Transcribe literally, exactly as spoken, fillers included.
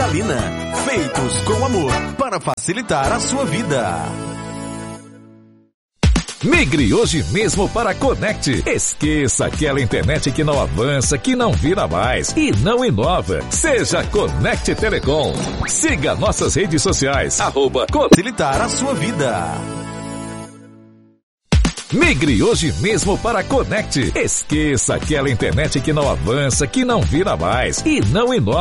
Salina. Feitos com amor para facilitar a sua vida. Migre hoje mesmo para a Conect. Esqueça aquela internet que não avança, que não vira mais e não inova. Seja Conect Telecom. Siga nossas redes sociais. Arroba facilitar a sua vida. Migre hoje mesmo para a Conect. Esqueça aquela internet que não avança, que não vira mais e não inova.